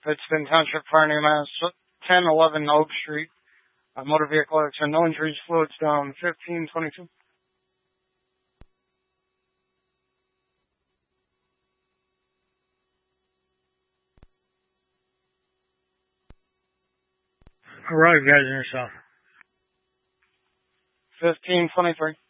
Pittston Township Fire EMS, 1011 Oak Street. Motor vehicle accident, no injuries, fluids down, 1522. Arrive, guys, and yourself. 1523.